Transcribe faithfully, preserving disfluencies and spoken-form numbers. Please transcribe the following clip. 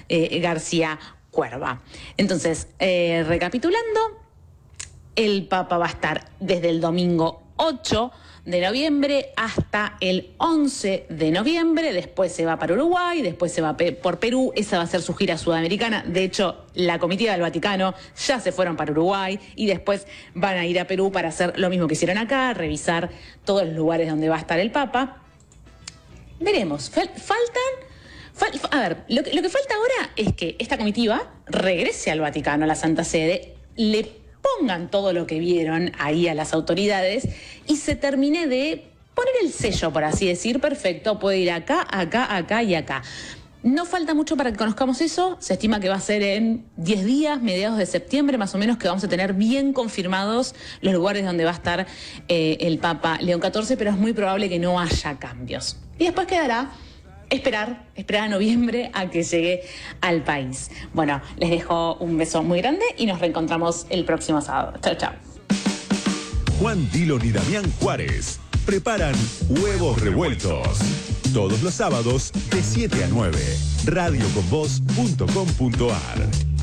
eh, García Cuerva. Entonces, eh, recapitulando, el Papa va a estar desde el domingo ocho de noviembre hasta el once de noviembre, después se va para Uruguay, después se va pe- por Perú, esa va a ser su gira sudamericana. De hecho, la comitiva del Vaticano ya se fueron para Uruguay y después van a ir a Perú para hacer lo mismo que hicieron acá, revisar todos los lugares donde va a estar el Papa. Veremos, Fal- faltan... Fal- a ver, lo que, lo que falta ahora es que esta comitiva regrese al Vaticano, a la Santa Sede, le pongan todo lo que vieron ahí a las autoridades y se termine de poner el sello, por así decir, perfecto, puede ir acá, acá, acá y acá. No falta mucho para que conozcamos eso, se estima que va a ser en diez días, mediados de septiembre más o menos, que vamos a tener bien confirmados los lugares donde va a estar eh, el Papa León catorce, pero es muy probable que no haya cambios. Y después quedará Esperar, esperar a noviembre a que llegue al país. Bueno, les dejo un beso muy grande y nos reencontramos el próximo sábado. Chao, chao. Juan Dillon y Damián Juárez preparan Huevos Revueltos. Todos los sábados de siete a nueve. radio con voz punto com punto a r